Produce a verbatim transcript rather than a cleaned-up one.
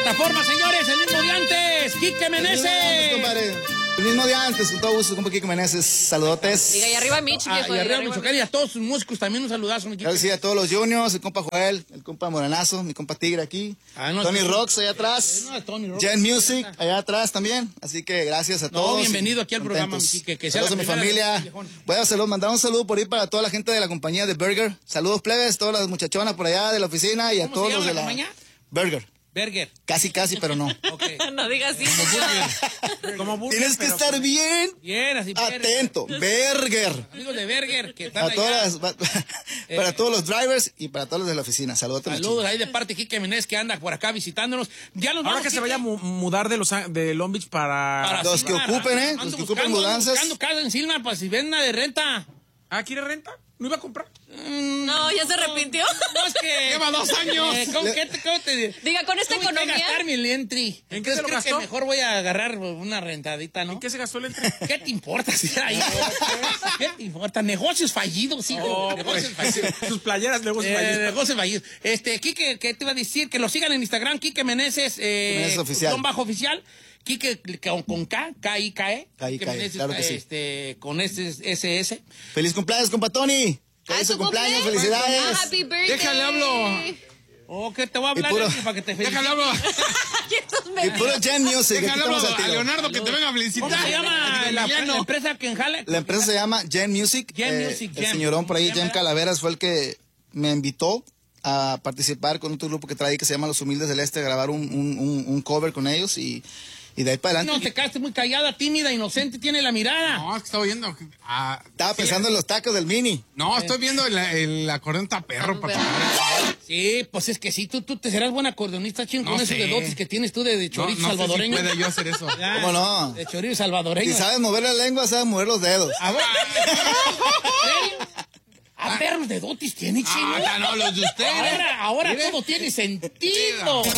plataforma, señores, el mismo de antes, Quique Meneses. Compadre. El mismo día antes, con todo gusto, compa Quique Meneses. Saludotes. Diga, y arriba Mitch, Ah, viejo. y arriba arriba Michoacán, y a todos sus músicos también un saludazo, mi Quique. Claro que sí, a todos los juniors, el compa Joel, el compa Moranazo, mi compa Tigre aquí. Ah, no, Tony sí. Rocks allá atrás. No, Tony Rocks. Gen Music allá atrás también. Así que gracias a No, todos. bienvenido aquí al programa, Contentos. mi Quique, que sea Saludos a la mi primera familia. vez, viejón. Bueno, saludos, mandar un saludo por ahí para toda la gente de la compañía de Burger. Saludos plebes, todas las muchachonas por allá de la oficina y a ¿Cómo todos se los llama de la la compañía? Burger. Berger. Casi, casi, pero no. Ok. No digas así. Como burger, Tienes que pero- estar bien Bien, así. Berger. atento. Burger. Amigos de Berger, que están A allá. todas las- para todos los drivers y para todos los de la oficina. Saludos. Saludos ahí de parte de Quique Meneses, que anda por acá visitándonos. Ya nos Ahora vamos, que se Quique. vaya a mu- mudar de los An- de Long Beach para... Para Los que Silmar. ocupen, ¿eh? Ando Los que buscando, ocupen mudanzas. buscando casa en Silmar para si ven una de renta. Ah, ¿quiere renta? ¿No iba a comprar? No, ya se arrepintió. No, es que... Lleva dos años. Eh, ¿cómo, qué te, cómo te- Diga, con esta Tuve que economía. gastar mi entry. ¿En qué se lo creo gastó? que mejor voy a agarrar una rentadita, ¿no? ¿En qué se gastó el entre? ¿Qué te importa? Si ahí? ¿Qué te importa? Negocios fallidos, hijo. Oh, negocios pues, fallidos. sus playeras luego se Eh, fallidas. negocios fallidos. Este, Quique, ¿qué te iba a decir? Que lo sigan en Instagram, Quique Meneses, eh, Meneses oficial. guión bajo oficial. Quique con, con K, K I K E. K I K E, Quique Meneses, claro que sí. Este, con S S. Feliz cumpleaños, compa Tony. ¡Ah, Feliz su cumpleaños, cumpleaños! felicidades. Ah, happy birthday. Déjale hablo. Oh, que te voy a hablar Y puro- Leslie, para que te felicite. Déjale hablo. Ay, estos Y memes. puro Gen Music. Aquí Déjale hablo estamos al a tiro. Leonardo que te venga a ¿Cómo felicitar. se llama la, la empresa que en Jale? La empresa se llama Gen Music. Gen Eh, Music, El Gen. señorón por ahí, Gen, Jem ¿verdad? Calaveras, fue el que me invitó a participar con otro grupo que trae que se llama Los Humildes del Este, a grabar un, un, un, un cover con ellos y, y de ahí para No, adelante. te quedaste muy callada, tímida, inocente, tiene la mirada. No, es que estaba viendo. Ah, Estaba sí. pensando en los tacos del Mini. No, estoy viendo el, el acordeón está perro para tocar. Sí, pues es que sí, tú, tú te serás buen acordeonista, chino, No con esos sé. dedotes que tienes tú de, de No, chorizo no sé si salvadoreño. pueda yo hacer eso. Ya, ¿Cómo no? De chorizo salvadoreño. Si sabes mover la lengua, sabes mover los dedos. A ver. A ver, los dedotes tiene, chino. Ah, no, los de ustedes. Ahora, ahora Mire. todo tiene sentido.